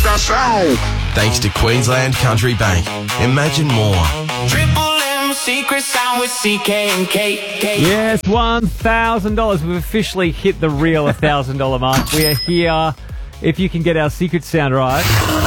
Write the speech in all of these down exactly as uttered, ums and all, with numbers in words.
that sound. Thanks to Queensland Country Bank. Imagine more. Triple M Secret Sound with C K and Kate. Yes, one thousand dollars. We've officially hit the real one thousand dollars mark. We are here. If you can get our secret sound right.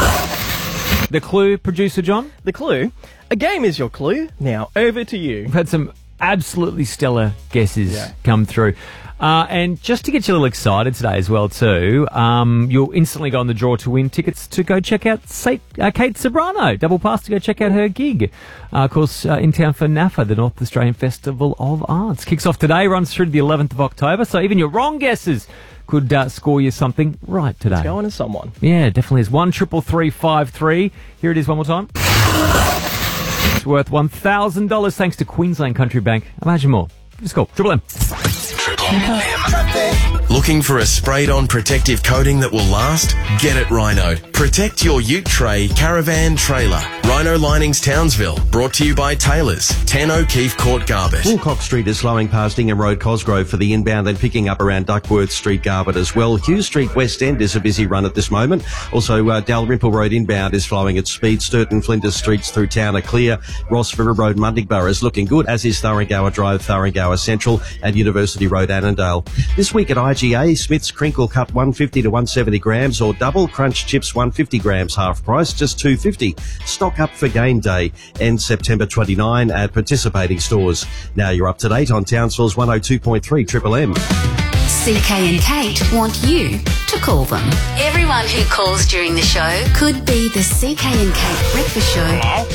The clue, producer John? The clue? A game is your clue. Now, over to you. We've had some absolutely stellar guesses Yeah. come through. Uh, and just to get you a little excited today as well, too, um, you'll instantly go on the draw to win tickets to go check out Saint, uh, Kate Sobrano. Double pass to go check out her gig. Uh, of course, uh, in town for NAFA, the North Australian Festival of Arts. Kicks off today, runs through to the eleventh of October. So even your wrong guesses could uh, score you something right today. It's going to someone. Yeah, definitely is. One triple three five three. Here it is one more time. It's worth one thousand dollars thanks to Queensland Country Bank. Imagine more. Give us a call. Triple M. Triple M. Looking for a sprayed-on protective coating that will last? Get it Rhino. Protect your ute tray, caravan, trailer. Rhino Linings Townsville. Brought to you by Taylors. ten O'Keefe Court, Garbett. Woolcock Street is slowing past Ingham Road, Cosgrove for the inbound, then picking up around Duckworth Street, Garbett as well. Hughes Street, West End is a busy run at this moment. Also, uh, Dalrymple Road inbound is flowing at speed. Sturton, Flinders Streets through town are clear. Ross River Road, Mundigborough is looking good, as is Thurrangower Drive, Thurrangower Central, and University Road, Annandale. This week at I G A, Smith's Crinkle Cut one fifty to one seventy grams, or Double Crunch Chips one hundred fifty grams half price, just two fifty. Stock up for game day, ends September twenty-ninth at participating stores. Now you're up to date on Townsville's one oh two point three Triple M. C K and Kate want you to call them. Everyone who calls during the show could be the C K and Kate Breakfast Show.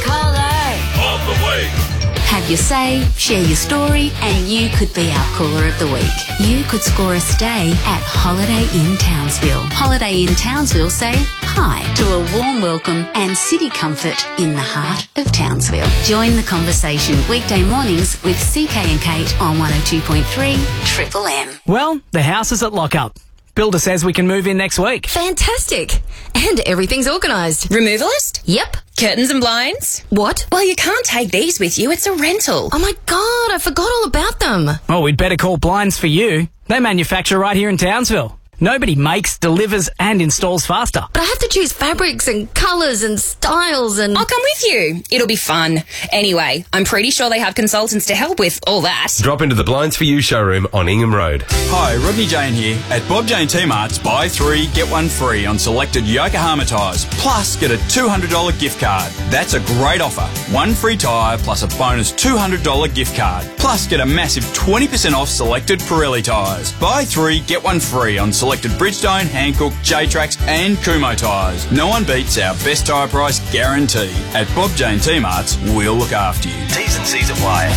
Caller. On the way. Have your say, share your story, and you could be our caller of the week. You could score a stay at Holiday Inn Townsville. Holiday Inn Townsville say hi to a warm welcome and city comfort in the heart of Townsville. Join the conversation weekday mornings with C K and Kate on one oh two point three Triple M. Well, the house is at lockup. Builder says we can move in next week. Fantastic. And everything's organised. Removalist? Yep. Curtains and blinds? What? Well, you can't take these with you. It's a rental. Oh my God, I forgot all about them. Well, we'd better call Blinds for You. They manufacture right here in Townsville. Nobody makes, delivers and installs faster. But I have to choose fabrics and colours and styles and... I'll come with you. It'll be fun. Anyway, I'm pretty sure they have consultants to help with all that. Drop into the Blinds for You showroom on Ingham Road. Hi, Rodney Jane here. At Bob Jane T-Mart's, buy three, get one free on selected Yokohama tyres. Plus, get a two hundred dollars gift card. That's a great offer. One free tyre plus a bonus two hundred dollars gift card. Plus, get a massive twenty percent off selected Pirelli tyres. Buy three, get one free on selected Bridgestone, Hankook, J-Trax and Kumho tyres. No one beats our best tyre price guarantee. At Bob Jane T-Mart's, we'll look after you. T's and C's apply.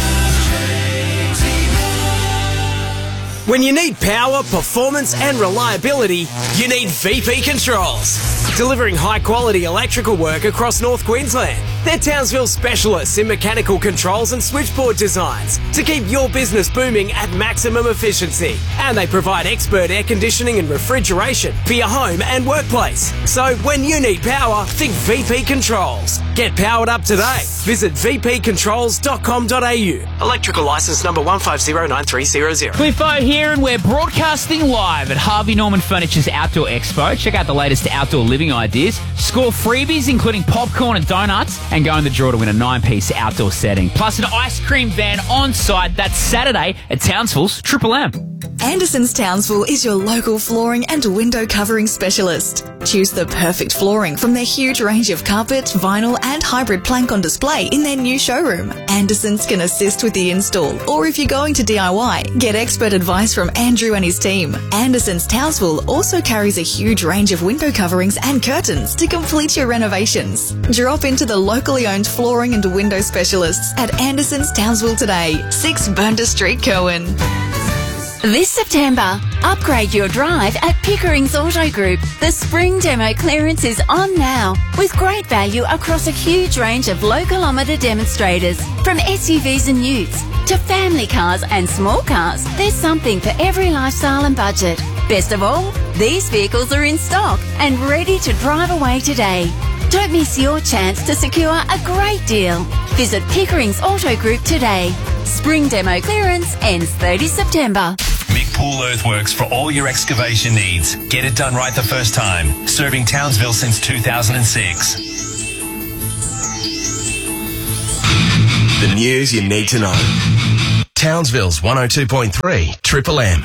When you need power, performance and reliability, you need V P Controls. Delivering high-quality electrical work across North Queensland. They're Townsville specialists in mechanical controls and switchboard designs to keep your business booming at maximum efficiency. And they provide expert air conditioning and refrigeration for your home and workplace. So when you need power, think V P Controls. Get powered up today. Visit v p controls dot com dot a u. Electrical licence number one five zero nine three zero zero. Cliffo here, and we're broadcasting live at Harvey Norman Furniture's Outdoor Expo. Check out the latest outdoor living ideas. Score freebies including popcorn and donuts, and go in the draw to win a nine-piece outdoor setting. Plus an ice cream van on site. That's Saturday at Townsville's Triple M. Anderson's Townsville is your local flooring and window covering specialist. Choose the perfect flooring from their huge range of carpet, vinyl and hybrid plank on display in their new showroom. Anderson's can assist with the install, or if you're going to D I Y, get expert advice from Andrew and his team. Anderson's Townsville also carries a huge range of window coverings and curtains to complete your renovations. Drop into the locally owned flooring and window specialists at Anderson's Townsville today, six Burnda Street, Cowan. This September, upgrade your drive at Pickering's Auto Group. The spring demo clearance is on now, with great value across a huge range of low-kilometre demonstrators. From S U Vs and utes to family cars and small cars, there's something for every lifestyle and budget. Best of all, these vehicles are in stock and ready to drive away today. Don't miss your chance to secure a great deal. Visit Pickering's Auto Group today. Spring demo clearance ends thirtieth September. Mick Pool Earthworks for all your excavation needs. Get it done right the first time. Serving Townsville since two thousand six. The news you need to know. Townsville's one oh two point three Triple M.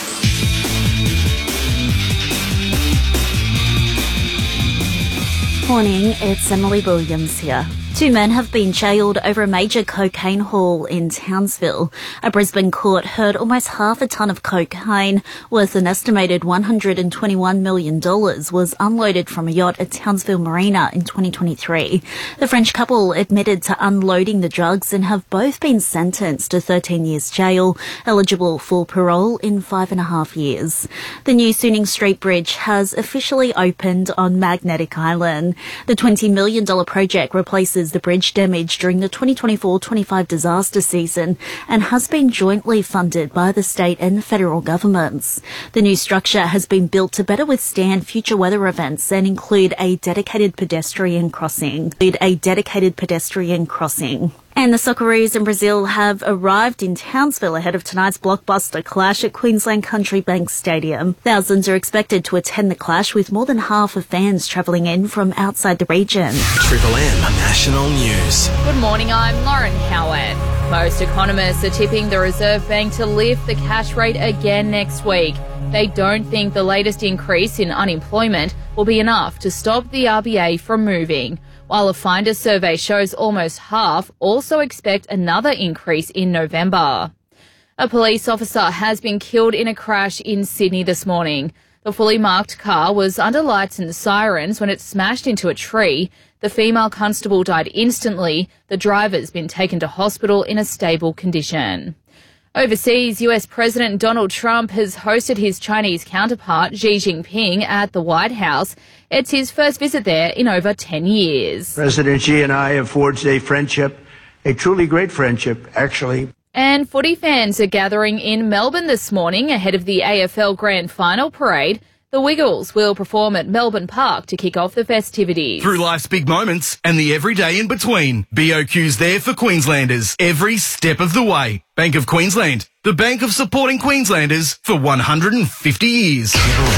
Morning, it's Emily Williams here. Two men have been jailed over a major cocaine haul in Townsville. A Brisbane court heard almost half a tonne of cocaine, worth an estimated one hundred twenty-one million dollars, was unloaded from a yacht at Townsville Marina in twenty twenty-three. The French couple admitted to unloading the drugs and have both been sentenced to thirteen years jail, eligible for parole in five and a half years. The new Suning Street Bridge has officially opened on Magnetic Island. The twenty million dollars project replaces the bridge damaged during the twenty twenty-four twenty-five disaster season and has been jointly funded by the state and federal governments. The new structure has been built to better withstand future weather events and include a dedicated pedestrian crossing. A dedicated pedestrian crossing. And the Socceroos in Brazil have arrived in Townsville ahead of tonight's blockbuster clash at Queensland Country Bank Stadium. Thousands are expected to attend the clash, with more than half of fans travelling in from outside the region. Triple M National News. Good morning, I'm Lauren Howard. Most economists are tipping the Reserve Bank to lift the cash rate again next week. They don't think the latest increase in unemployment will be enough to stop the R B A from moving. While a Finder survey shows almost half also expect another increase in November. A police officer has been killed in a crash in Sydney this morning. The fully marked car was under lights and sirens when it smashed into a tree. The female constable died instantly. The driver's been taken to hospital in a stable condition. Overseas, U S President Donald Trump has hosted his Chinese counterpart Xi Jinping at the White House. It's his first visit there in over ten years. President Xi and I have forged a friendship, a truly great friendship, actually. And footy fans are gathering in Melbourne this morning ahead of the A F L Grand Final parade. The Wiggles will perform at Melbourne Park to kick off the festivities. Through life's big moments and the everyday in between, B O Q's there for Queenslanders every step of the way. Bank of Queensland, the bank of supporting Queenslanders for one hundred fifty years.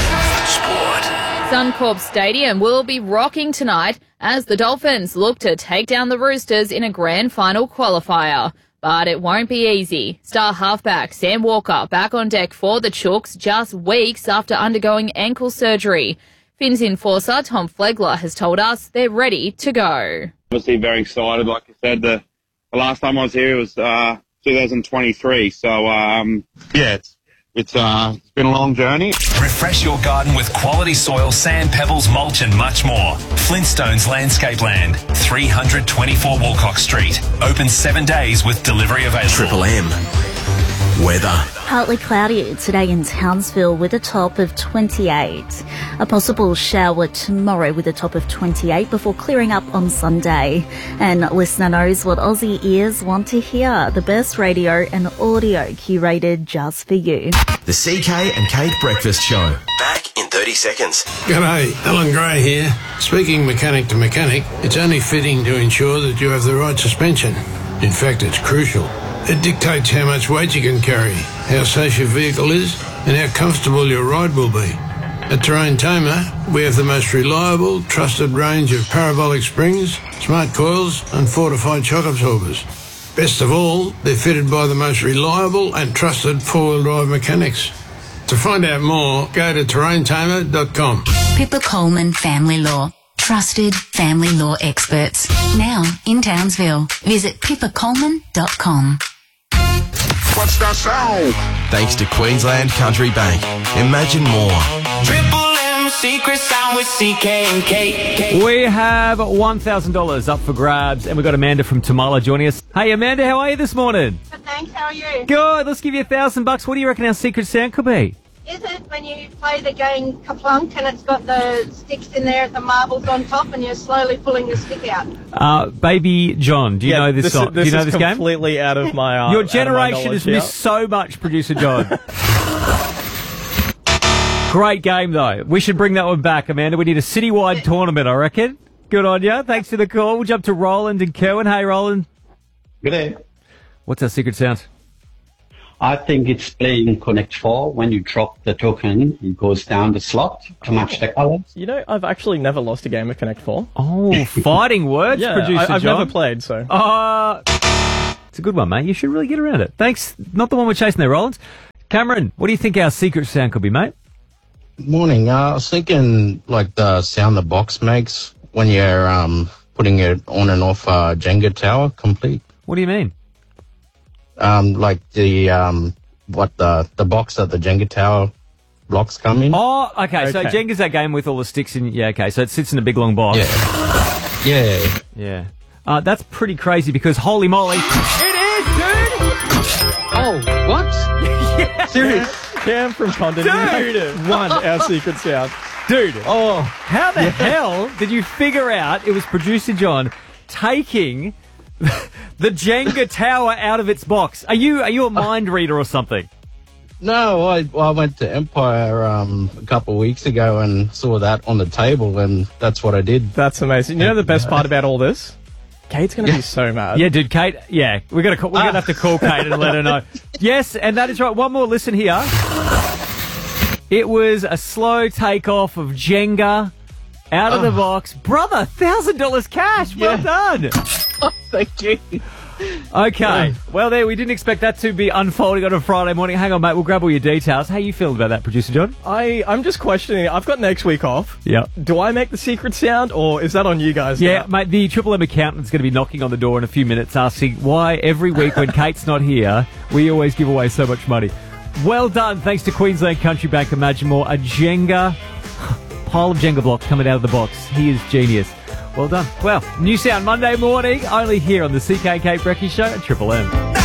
Sport. Suncorp Stadium will be rocking tonight as the Dolphins look to take down the Roosters in a Grand Final qualifier. But it won't be easy. Star halfback Sam Walker back on deck for the Chooks just weeks after undergoing ankle surgery. Finns enforcer Tom Flegler has told us they're ready to go. Obviously very excited. Like I said, the, the last time I was here was uh, two thousand twenty-three. So, um, yeah, it's, it's, uh, it's been a long journey. Refresh your garden with quality soil, sand, pebbles, mulch and much more. Flintstones Landscape Land, three twenty-four Walcock Street. Open seven days with delivery available. Triple M. Weather. Partly cloudy today in Townsville with a top of twenty-eight. A possible shower tomorrow with a top of twenty-eight before clearing up on Sunday. And listener knows what Aussie ears want to hear. The best radio and audio curated just for you. The C K and Kate Breakfast Show. Back in thirty seconds. G'day, Alan Gray here. Speaking mechanic to mechanic, it's only fitting to ensure that you have the right suspension. In fact, it's crucial. It dictates how much weight you can carry, how safe your vehicle is, and how comfortable your ride will be. At Terrain Tamer, we have the most reliable, trusted range of parabolic springs, smart coils, and fortified shock absorbers. Best of all, they're fitted by the most reliable and trusted four-wheel drive mechanics. To find out more, go to terrain tamer dot com. Pippa Coleman Family Law. Trusted family law experts. Now in Townsville. Visit pippa coleman dot com. What's that sound? Thanks to Queensland Country Bank. Imagine more. Triple M Secret Sound with C K and K. We have one thousand dollars up for grabs, and we've got Amanda from Tamala joining us. Hey, Amanda, how are you this morning? Good, thanks. How are you? Good. Let's give you a thousand bucks. What do you reckon our secret sound could be? Is it when you play the game Kaplunk and it's got the sticks in there, the marbles on top, and you're slowly pulling the stick out? Uh, Baby John, do you yeah, know this, this song? Is, this do you know is this game? Completely out of my uh, Your generation knowledge, has yeah. missed so much, Producer John. Great game, though. We should bring that one back, Amanda. We need a citywide tournament, I reckon. Good on you. Thanks for the call. We'll jump to Roland and Kerwin. Hey, Roland. Good day. What's our secret sound? I think it's playing Connect four. When you drop the token, it goes down the slot to match the colours. You know, I've actually never lost a game of Connect four. Oh, fighting words, yeah, producer I, I've John. never played, so. Uh, it's a good one, mate. You should really get around it. Thanks. Not the one we're chasing there, Rollins. Cameron, what do you think our secret sound could be, mate? Morning. Uh, I was thinking like the sound the box makes when you're um, putting it on and off a Jenga tower complete. What do you mean? Um, like the um, what the the box that the Jenga tower blocks come in. Oh, okay. So Jenga's that game with all the sticks in. Yeah, okay. So it sits in a big long box. Yeah. Yeah. Yeah. Uh, that's pretty crazy because holy moly, it is, dude. Oh, what? Yeah. Serious. Cam from Condon, Dude. won our secret sound. Dude. Oh, how the yeah. hell did you figure out it was producer John taking the Jenga tower out of its box? Are you are you a mind reader or something? No, I I went to Empire um, a couple of weeks ago and saw that on the table, and that's what I did. That's amazing. You know the best part about all this? Kate's going to Yeah. be so mad. Yeah, dude, Kate. Yeah, we're gonna call, we're gonna have to call Kate and let her know. Yes, and that is right. One more listen here. It was a slow takeoff of Jenga out of the box, brother. Thousand dollars cash. Well done. Oh, thank you. Okay. Well, there, we didn't expect that to be unfolding on a Friday morning. Hang on, mate. We'll grab all your details. How you feeling about that, producer John? I, I'm just questioning. I've got next week off. Yeah. Do I make the secret sound, or is that on you guys? Yeah, now? mate, the Triple M accountant's going to be knocking on the door in a few minutes asking why every week when Kate's not here, we always give away so much money. Well done. Thanks to Queensland Country Bank. Imagine more. A Jenga, pile of Jenga blocks coming out of the box. He is genius. Well done. Well, new sound Monday morning, only here on the C K K Brekkie Show at Triple M.